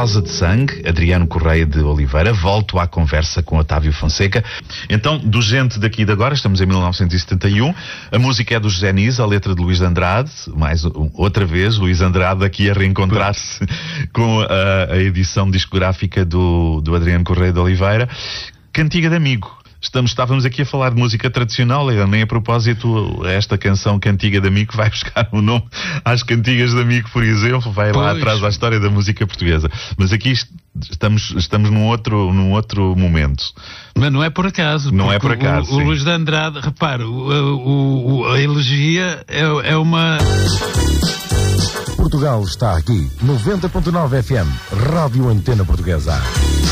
Rosa de Sangue, Adriano Correia de Oliveira. Volto à conversa com Otávio Fonseca. Então, do Gente daqui e de agora, estamos em 1971. A música é do José Nis, a letra de Luís de Andrade. Outra vez, Luís Andrade aqui a reencontrar-se com a edição discográfica do Adriano Correia de Oliveira. Cantiga de Amigo. Estávamos aqui a falar de música tradicional, e nem a propósito, esta canção Cantiga de Amigo vai buscar o nome às Cantigas de Amigo, por exemplo, vai lá atrás à história da música portuguesa. Mas aqui estamos num outro momento. Mas não é por acaso. Não é por acaso. O Luís de Andrade, repara, a elegia é uma... Portugal está aqui, 90.9 FM, Rádio Antena Portuguesa.